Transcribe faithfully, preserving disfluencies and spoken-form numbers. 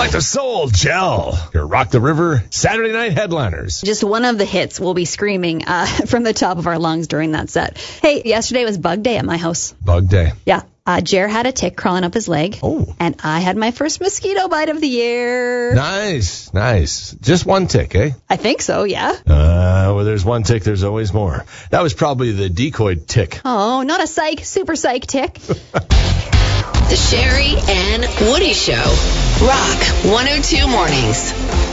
Rock the Soul, Gel. Your Rock the River Saturday night headliners. Just one of the hits we'll be screaming uh, from the top of our lungs during that set. Hey, yesterday was bug day at my house. Bug day. Yeah. Uh, Jer had a tick crawling up his leg. Oh. And I had my first mosquito bite of the year. Nice, nice. Just one tick, eh? I think so, yeah. Uh, well, there's one tick, there's always more. That was probably the decoy tick. Oh, not a psych, super psych tick. The Sherry and Woody Show. Rock one oh two Mornings.